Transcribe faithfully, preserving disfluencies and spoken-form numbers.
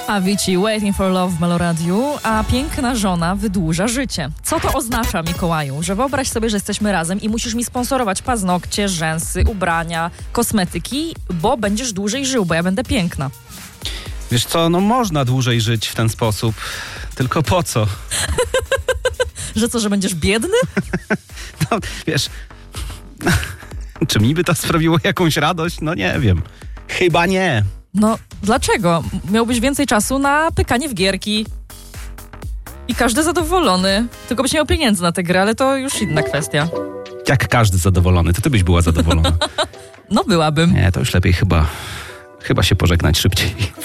Avicii, Waiting for Love w Meloradiu, a piękna żona wydłuża życie. Co to oznacza, Mikołaju? Że wyobraź sobie, że jesteśmy razem i musisz mi sponsorować paznokcie, rzęsy, ubrania, kosmetyki, bo będziesz dłużej żył, bo ja będę piękna. Wiesz co, no można dłużej żyć w ten sposób, tylko po co? Że co, że będziesz biedny? No, wiesz, czy mi by to sprawiło jakąś radość? No nie wiem. Chyba nie. No, dlaczego? Miałbyś więcej czasu na pykanie w gierki. I każdy zadowolony. Tylko byś nie miał pieniędzy na tę grę, ale to już inna kwestia. Jak każdy zadowolony, to ty byś była zadowolona. No byłabym. Nie, to już lepiej chyba, chyba się pożegnać szybciej.